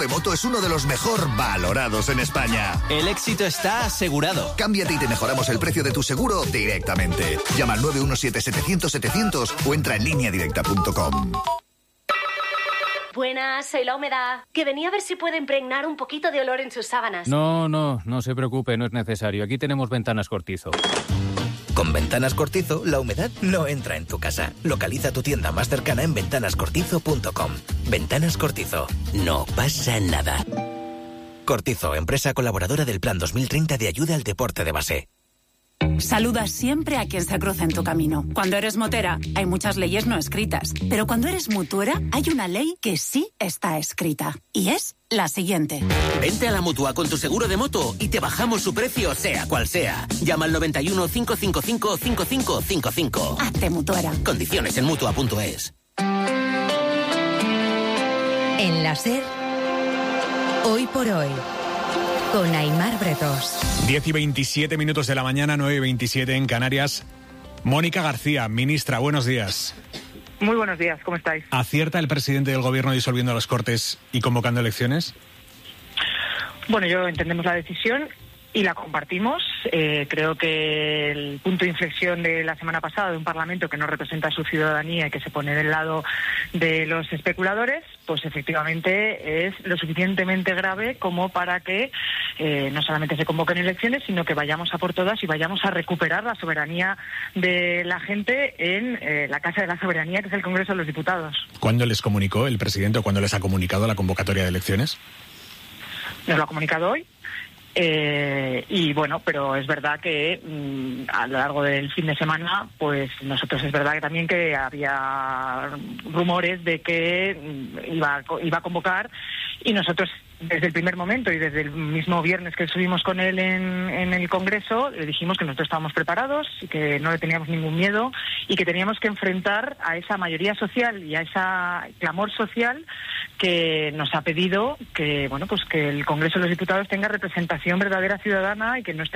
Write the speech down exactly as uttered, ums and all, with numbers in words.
de moto es uno de los mejor valorados en España. El éxito está asegurado. Cámbiate y te mejoramos el precio de tu seguro directamente. Llama al nueve uno siete, setecientos, setecientos o entra en línea directa punto com. Buenas, soy La Humedad. Que venía a ver si puede impregnar un poquito de olor en sus sábanas. No, no, no se preocupe, no es necesario. Aquí tenemos Ventanas Cortizo. Con Ventanas Cortizo, la humedad no entra en tu casa. Localiza tu tienda más cercana en ventanas cortizo punto com. Ventanas Cortizo. No pasa nada. Cortizo, empresa colaboradora del Plan dos mil treinta de ayuda al deporte de base. Saluda siempre a quien se cruza en tu camino. Cuando eres motera, hay muchas leyes no escritas. Pero cuando eres mutuera, hay una ley que sí está escrita. Y es la siguiente. Vente a la Mutua con tu seguro de moto y te bajamos su precio, sea cual sea. Llama al noventa y uno, cinco cinco cinco, cinco cinco cinco cinco. Hazte mutuera. Condiciones en mutua punto es. En la SER, hoy por hoy, con Aimar Bretos. diez y veintisiete minutos de la mañana, nueve y veintisiete en Canarias. Mónica García, ministra, buenos días. Muy buenos días, ¿cómo estáis? ¿Acierta el presidente del gobierno disolviendo las Cortes y convocando elecciones? Bueno, yo entendemos la decisión y la compartimos. Eh, creo que el punto de inflexión de la semana pasada de un Parlamento que no representa a su ciudadanía y que se pone del lado de los especuladores, pues efectivamente es lo suficientemente grave como para que eh, no solamente se convoquen elecciones, sino que vayamos a por todas y vayamos a recuperar la soberanía de la gente en eh, la Casa de la Soberanía, que es el Congreso de los Diputados. ¿Cuándo les comunicó el presidente o cuándo les ha comunicado la convocatoria de elecciones? Nos lo ha comunicado hoy. Eh, y bueno, pero es verdad que mmm, a lo largo del fin de semana, pues nosotros es verdad que también que había rumores de que mmm, iba, iba a convocar, y nosotros desde el primer momento y desde el mismo viernes que estuvimos con él en, en el Congreso, le dijimos que nosotros estábamos preparados y que no le teníamos ningún miedo y que teníamos que enfrentar a esa mayoría social y a ese clamor social que nos ha pedido que, bueno, pues que el Congreso de los Diputados tenga representación verdadera ciudadana y que no esté